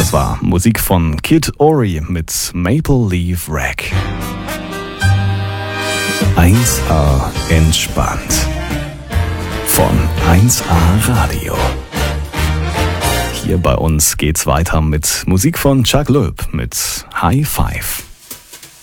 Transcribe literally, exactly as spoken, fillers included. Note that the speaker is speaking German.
Das war Musik von Kid Ory mit Maple Leaf Rack. eins A entspannt. Von eins A Radio. Hier bei uns geht's weiter mit Musik von Chuck Loeb mit High Five.